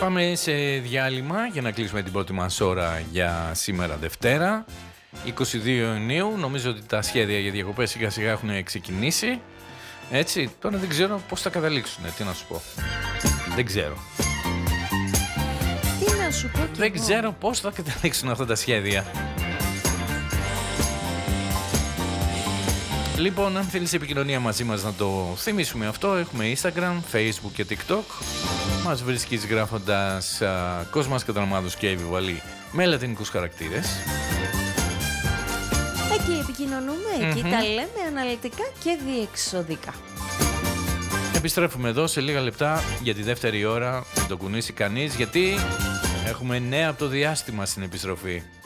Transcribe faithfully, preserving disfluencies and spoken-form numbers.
Πάμε σε διάλειμμα για να κλείσουμε την πρώτη μας ώρα για σήμερα Δευτέρα είκοσι δύο Ιουνίου. Νομίζω ότι τα σχέδια για διακοπές σιγά σιγά έχουν ξεκινήσει. Έτσι, τώρα δεν ξέρω πώς θα καταλήξουν. Τι να σου πω. Δεν ξέρω. Τι να σου πω και Δεν εγώ. ξέρω πώς θα καταλήξουν αυτά τα σχέδια. Λοιπόν, αν θέλεις επικοινωνία μαζί μας να το θυμίσουμε αυτό, έχουμε Instagram, Facebook και TikTok. Μας βρίσκεις γράφοντας α, Κόσμας Κατανομάδος και Επιβαλή με λατινικούς χαρακτήρες. Εκεί επικοινωνούμε, εκεί Mm-hmm. τα λέμε αναλυτικά και διεξοδικά. Επιστρέφουμε εδώ σε λίγα λεπτά για τη δεύτερη ώρα. Μην το κουνήσει κανείς, γιατί έχουμε νέα από το διάστημα στην επιστροφή.